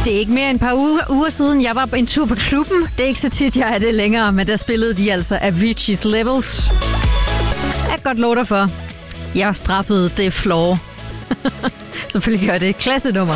Det er ikke mere end et par uger siden, jeg var på en tur på klubben. Det er ikke så tit, jeg er det længere, men der spillede de altså Avicii's Levels. Jeg kan godt love dig for. Jeg straffede det floor. Selvfølgelig gør det et klassenummer.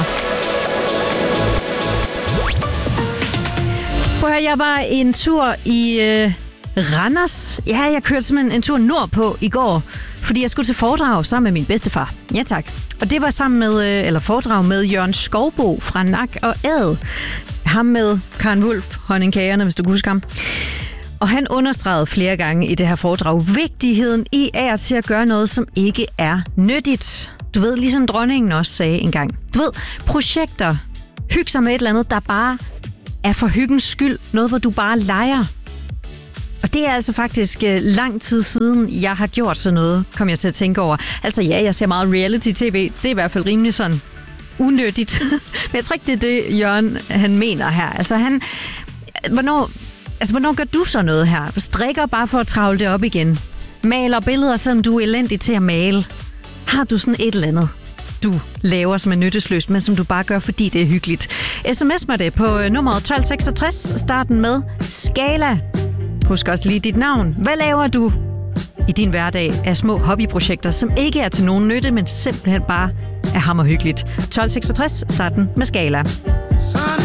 Prøv at høre, jeg var en tur i Randers. Ja, jeg kørte simpelthen en tur nordpå i går, fordi jeg skulle til foredrag sammen med min bedstefar. Ja, tak. Og det var sammen med, foredrag med Jørgen Skovbo fra Nak og Æd. Ham med Karen Wulff, Honningkagerne, hvis du kan huske ham. Og han understregede flere gange i det her foredrag vigtigheden i af til at gøre noget, som ikke er nyttigt. Du ved, ligesom dronningen også sagde engang. Du ved, projekter, hygge sig med et eller andet, der bare er for hyggens skyld. Noget, hvor du bare leger. Og det er altså faktisk lang tid siden, jeg har gjort sådan noget, kom jeg til at tænke over. Altså ja, jeg ser meget reality-tv. Det er i hvert fald rimelig sådan unødigt. Men jeg tror ikke, det er det, Jørgen han mener her. Altså hvornår gør du så noget her? Strikker bare for at travle det op igen? Maler billeder, selvom du er elendig til at male? Har du sådan et eller andet, du laver, som er nyttesløst, men som du bare gør, fordi det er hyggeligt? SMS mig det på nummeret 1266, starten med Skala. Husk også lige dit navn. Hvad laver du i din hverdag af små hobbyprojekter, som ikke er til nogen nytte, men simpelthen bare er hammerhyggeligt? 1266, starten med Skala.